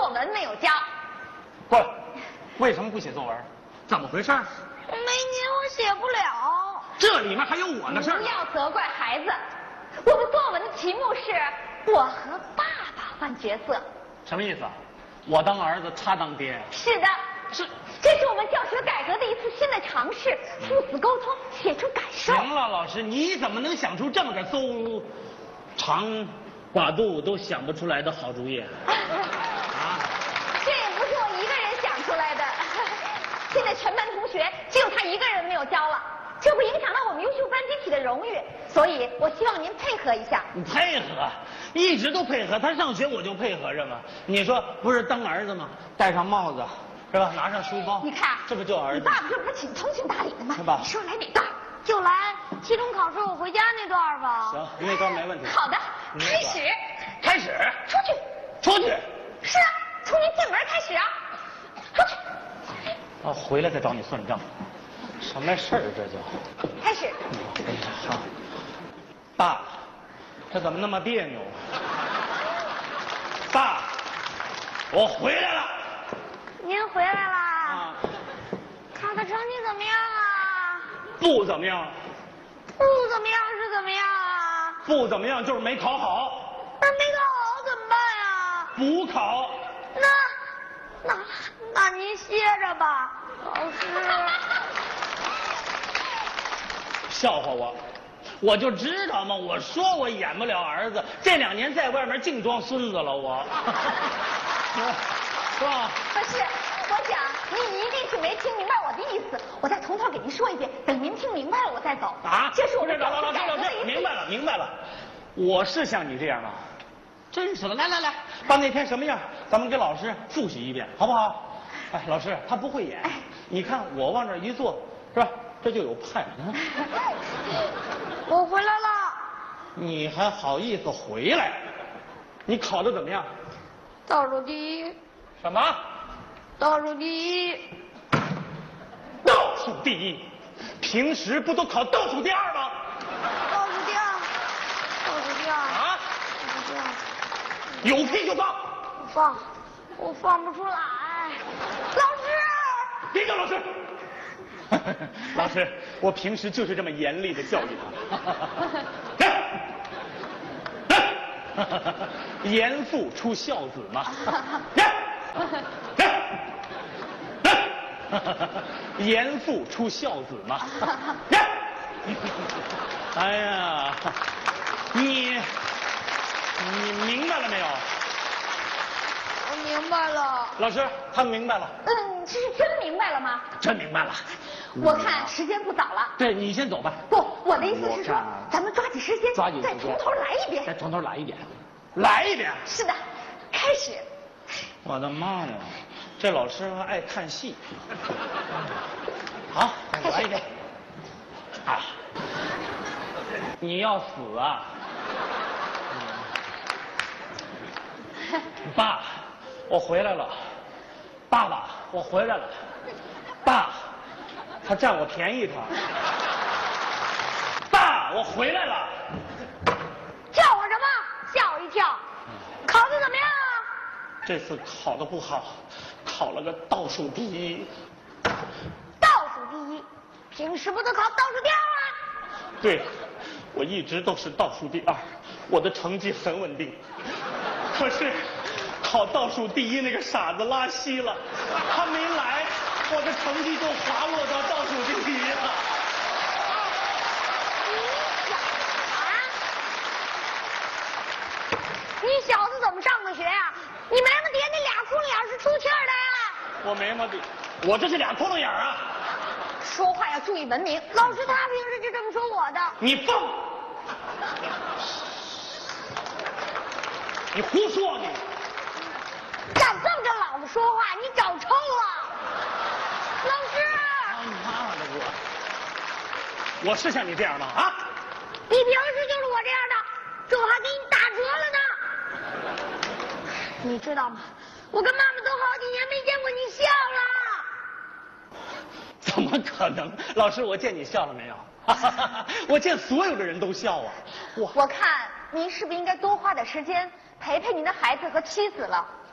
作文没有交。 过来，为什么不写作文？怎么回事？ 没您我写不了。 这里面还有我的事儿。 不要责怪孩子，我的作文的题目是我和爸爸换角色。 什么意思啊？我当儿子，他当爹。 是的，这是我们教学改革的一次新的尝试，父子沟通，写出感受。 行了，老师，你怎么能想出这么个邹长寡肚都想不出来的好主意啊？ 这也不是我一个人想出来的，现在全班同学只有他一个人没有交了，这会影响到我们优秀班集体的荣誉，所以我希望您配合一下。 你配合，一直都配合，他上学我就配合着嘛。你说不是当儿子吗？戴上帽子是吧？拿上书包， 你看， 这不就儿子？ 你爸爸这不是挺通情达理的吗？ 是吧？ 你说来哪段？就来期中考试我回家那段吧。 行，那段没问题。 好的，开始。 开始。 出去。 出去。 是啊，从您进门开始啊。出去。 啊，回来再找你算账。什么事儿这就？ 开始。 好。爸，这怎么那么别扭？爸，我回来了。 您回来啦？ 啊。 考的成绩怎么样啊？ 不怎么样。 不怎么样是怎么样啊？ 不怎么样就是没考好。 那没考好怎么办呀？ 补考。 那您歇着吧，老师。 笑话我，我就知道嘛，我说我演不了儿子，这2年在外面净装孙子了我。是吧？ 不是，我想您一定是没听明白我的意思，我再从头给您说一遍，等您听明白了我再走。 啊， 这是我们们教学改革的一次。 明白了，我是像你这样吗？真是的，来，把那天什么样，咱们给老师复习一遍，好不好？哎，老师他不会演，你看我往这一坐，是吧？这就有派。 我回来了。 你还好意思回来？你考得怎么样？ 倒数第一。 什么？ 倒数第一。 倒数第一？平时不都考倒数第2吗？ 倒数第2。倒数第2。 啊？ 倒数第2。 有屁就放。 我放不出来。老师。 别叫老师。老师，我平时就是这么严厉的教育他。严父出孝子嘛。严父出孝子嘛。哎呀，你明白了没有？ 我明白了。 老师，他明白了。 这是真明白了吗？ 真明白了。 我看时间不早了。 对，你先走吧。 不，我的意思是说，咱们抓紧时间，再从头来一遍。 再从头来一遍。来一遍。 是的，开始。 我的妈呀，这老师还爱看戏。好，来一遍。啊，你要死啊！爸，我回来了。爸爸，我回来了。爸，他占我便宜他。爸，我回来了。 叫我什么？吓我一跳。考得怎么样啊？ 这次考得不好，考了个倒数第一。 倒数第一？平时不都考倒数第2吗？ 对，我一直都是倒数第2，我的成绩很稳定。可是考倒数第一那个傻子拉稀了，他没来，我的成绩就滑落到倒数第1了。 你小子怎么上的学啊？你眉毛底下那俩窟窿眼是出气儿的呀？ 我眉毛底，我这是俩窟窿眼啊！ 说话要注意文明。老师他平时就这么说我的。 你放！你胡说你！ 敢这么跟老子说话，你找抽了！老师！ 你妈的我是像你这样吗？啊？ 你平时就是我这样的，这我还给你打折了呢。你知道吗？我跟妈妈都好几年没见过你笑了。 怎么可能？老师，我见你笑了没有？我见所有的人都笑啊！ 我看您是不是应该多花点时间陪陪您的孩子和妻子了？